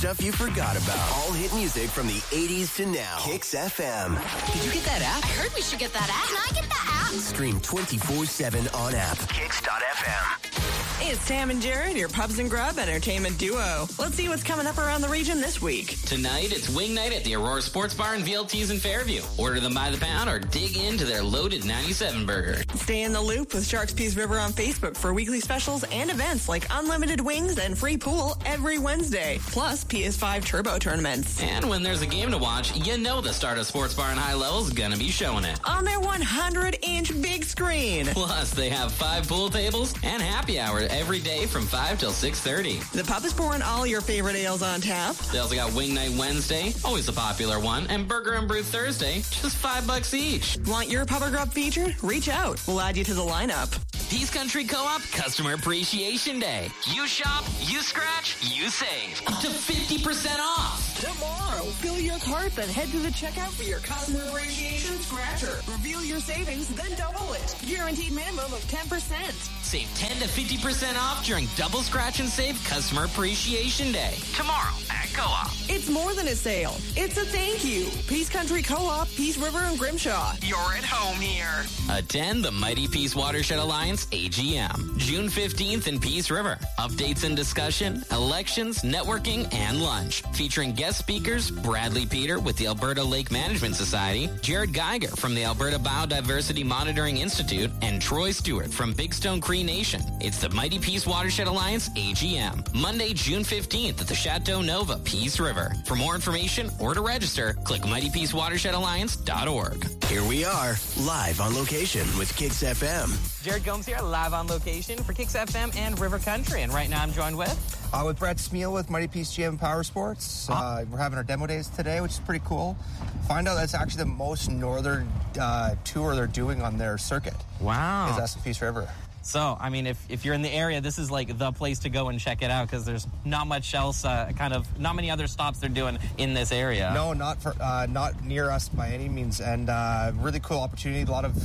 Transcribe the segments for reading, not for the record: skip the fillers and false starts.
stuff you forgot about. All hit music from the 80s to now. Kicks FM. Did you get that app? I heard we should get that app. Can I get that app? Stream 24/7 on app. Kicks.fm. It's Tam and Jared, your Pubs and Grub entertainment duo. Let's see what's coming up around the region this week. Tonight, it's wing night at the Aurora Sports Bar and VLTs in Fairview. Order them by the pound or dig into their loaded 97 burger. Stay in the loop with Sharks Peace River on Facebook for weekly specials and events like unlimited wings and free pool every Wednesday, plus PS5 Turbo tournaments. And when there's a game to watch, you know the Stardust Sports Bar and High Level's gonna be showing it. On their 100-inch big screen. Plus, they have 5 pool tables and happy hour every day from 5 till 6:30. The pub is pouring all your favorite ales on tap. They also got Wing Night Wednesday, always a popular one, and Burger and Brew Thursday, just $5 each. Want your Pub or Grub featured? Reach out. We'll add you to the lineup. Peace Country Co-op Customer Appreciation Day. You shop, you scratch, you save. Up to 50% off. Tomorrow, fill your cart, then head to the checkout for your Customer Appreciation Scratcher. Reveal your savings, then double it. Guaranteed minimum of 10%. Save 10 to 50% off during Double Scratch and Save Customer Appreciation Day. Tomorrow at Co-op. It's more than a sale. It's a thank you. Peace Country Co-op, Peace River and Grimshaw. You're at home here. Attend the Mighty Peace Watershed Alliance AGM, June 15th in Peace River. Updates and discussion, elections, networking, and lunch. Featuring guest speakers Bradley Peter with the Alberta Lake Management Society, Jared Geiger from the Alberta Biodiversity Monitoring Institute, and Troy Stewart from Big Stone Cree Nation. It's the Mighty Peace Watershed Alliance AGM, Monday, June 15th at the Chateau Nova, Peace River. For more information or to register, click mightypeacewatershedalliance.org. Here we are, live on location with Kicks FM. Jared Gomes here, live on location for Kicks FM and River Country. And right now I'm joined with Brett Smeal with Mighty Peace GM Power Sports. We're having our demo days today, which is pretty cool. Find out that's actually the most northern tour they're doing on their circuit. Wow. Is that's in Peace River. So, I mean, if you're in the area, this is like the place to go and check it out because there's not much else, not many other stops they're doing in this area. No, not near us by any means. And really cool opportunity. A lot of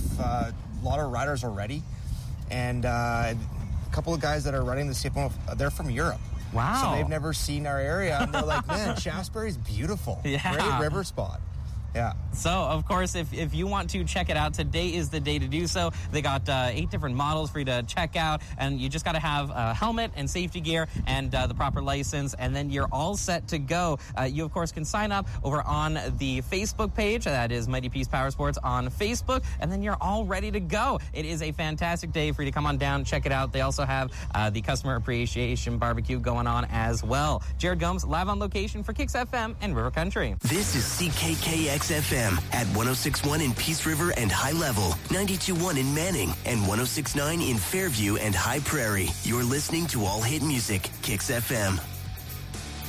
riders already. And a couple of guys that are running the Skip-Mo, they're from Europe. Wow. So they've never seen our area. And they're like, man, Shaftesbury's beautiful. Yeah. Great river spot. Yeah. So, of course, if you want to check it out, today is the day to do so. They got 8 different models for you to check out, and you just got to have a helmet and safety gear and the proper license, and then you're all set to go. You, of course, can sign up over on the Facebook page. That is Mighty Peace Power Sports on Facebook, and then you're all ready to go. It is a fantastic day for you to come on down, check it out. They also have the Customer Appreciation Barbecue going on as well. Jared Gomes, live on location for Kicks FM and River Country. This is CKKX FM at 106.1 in Peace River and High Level, 92.1 in Manning, and 106.9 in Fairview and High Prairie. You're listening to All Hit Music, Kicks FM.